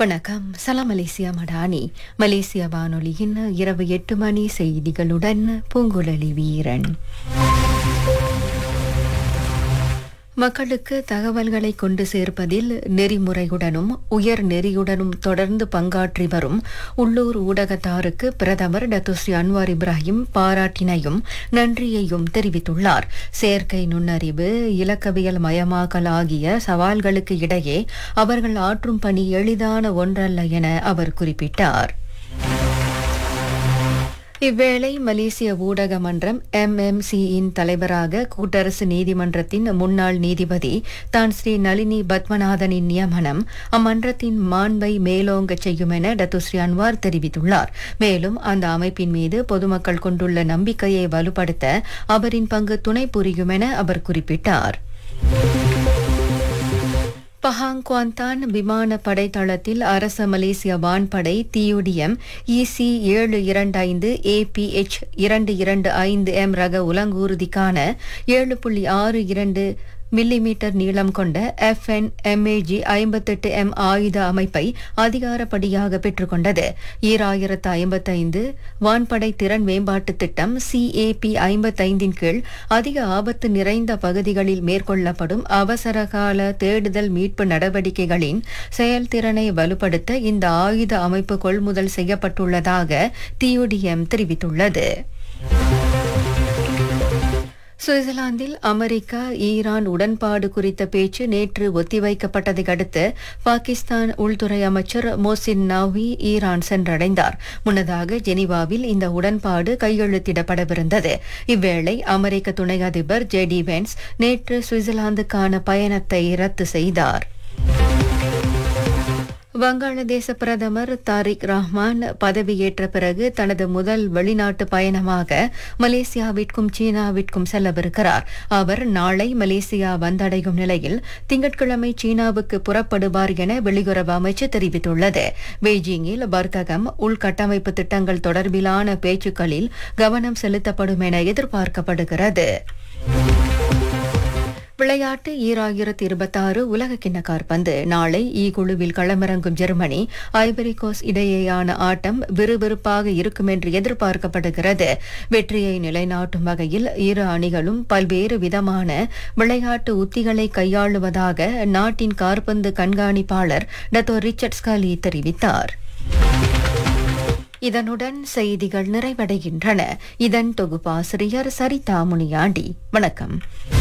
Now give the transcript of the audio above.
வணக்கம். சலாம் மலேசியா மடானி. மலேசிய வானொலியின் இரவு 8 மணி செய்திகளுடன் பூங்குழலி வீரன். மக்களுக்கு தகவல்களை கொண்டு சேர்ப்பதில் நெறிமுறையுடனும் உயர் நெறியுடனும் தொடர்ந்து பங்காற்றி வரும் உள்ளூர் ஊடகத்தாருக்கு பிரதமர் டத்துஸ்ரீ அன்வார் இப்ராஹிம் பாராட்டினையும் நன்றியையும் தெரிவித்துள்ளார். செயற்கை நுண்ணறிவு, இலக்கவியல் மயமாக்கல் ஆகிய சவால்களுக்கு இடையே அவர்கள் ஆற்றும் பணி எளிதான ஒன்றல்ல என அவர் குறிப்பிட்டார். இவ்வேளை மலேசிய ஊடக மன்றம் MMC-யின் தலைவராக கூட்டரசு நீதிமன்றத்தின் முன்னாள் நீதிபதி தான் ஸ்ரீ நளினி பத்மநாதனின் நியமனம் அம்மன்றத்தின் மாண்பை மேலோங்கச் செய்யும் என டத்துஸ்ரீ அன்வார் தெரிவித்துள்ளார். மேலும் அந்த அமைப்பின் மீது பொதுமக்கள் கொண்டுள்ள நம்பிக்கையை வலுப்படுத்த அவரின் பங்கு துணை புரியும் என அவர் குறிப்பிட்டார். பஹாங் குவாந்தான் விமான படைத்தளத்தில் அரச மலேசிய வான்படை TUDM EC725 APH 225M ரக உலங்கூர்திக்கான 7.62 மில்லிமீட்டர் நீளம் கொண்ட FN MAG 58M ஆயுத அமைப்பை அதிகாரப்படியாக பெற்றுக்கொண்டது. 2055 வான்படை திறன் மேம்பாட்டு திட்டம் CAP 55 கீழ் அதிக ஆபத்து நிறைந்த பகுதிகளில் மேற்கொள்ளப்படும் அவசரகால தேடுதல் மீட்பு நடவடிக்கைகளின் செயல்திறனை வலுப்படுத்த இந்த ஆயுத அமைப்பு கொள்முதல் செய்யப்பட்டுள்ளதாக TUDM தெரிவித்துள்ளது. சுவிட்சர்லாந்தில் அமெரிக்கா ஈரான் உடன்பாடு குறித்த பேச்சு நேற்று ஒத்திவைக்கப்பட்டதை அடுத்து பாகிஸ்தான் உள்துறை அமைச்சர் மோசின் நவ்வி ஈரான் சென்றடைந்தார். முன்னதாக ஜெனீவாவில் இந்த உடன்பாடு கையெழுத்திடப்படவிருந்தது. இவ்வேளை அமெரிக்க துணை அதிபர் JD Vance நேற்று சுவிட்சர்லாந்துக்கான பயணத்தை ரத்து செய்தார். வங்காளதேச பிரதமர் தாரிக் ரஹ்மான் பதவியேற்ற பிறகு தனது முதல் வெளிநாட்டு பயணமாக மலேசியாவிற்கும் சீனாவிற்கும் செல்லவிருக்கிறார். அவர் நாளை மலேசியா வந்தடையும் நிலையில் திங்கட்கிழமை சீனாவுக்கு புறப்படுவார் என வெளியுறவு அமைச்சு தெரிவித்துள்ளது. பெய்ஜிங்கில் வர்த்தகம், உள்கட்டமைப்பு திட்டங்கள் தொடர்பிலான பேச்சுக்களில் கவனம் செலுத்தப்படும் என எதிர்பார்க்கப்படுகிறது. விளையாட்டு 2026 உலக கிண்ண காற்பந்து நாளை குழுவில் களமிறங்கும் ஜெர்மனி ஐவரி கோஸ்ட் இடையேயான ஆட்டம் விறுவிறுப்பாக இருக்கும் என்று எதிர்பார்க்கப்படுகிறது. வெற்றியை நிலைநாட்டும் வகையில் இரு அணிகளும் பல்வேறு விதமான விளையாட்டு உத்திகளை கையாளுவதாக நாட்டின் காற்பந்து கண்காணிப்பாளர் டத்தோ ரிச்சர்ட் ஸ்காலி தெரிவித்தார். இதனுடன் செய்திகள் நிறைவடைகின்றன. இதன் தொகுப்பாசிரியர் சரிதா முனியாண்டி. வணக்கம்.